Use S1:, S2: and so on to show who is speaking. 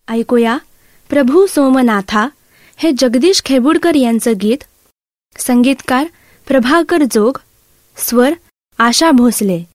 S1: ऐकूया प्रभू सोमनाथा हे जगदीश खेबुडकर यांचं गीत. संगीतकार प्रभाकर जोग, स्वर आशा भोसले.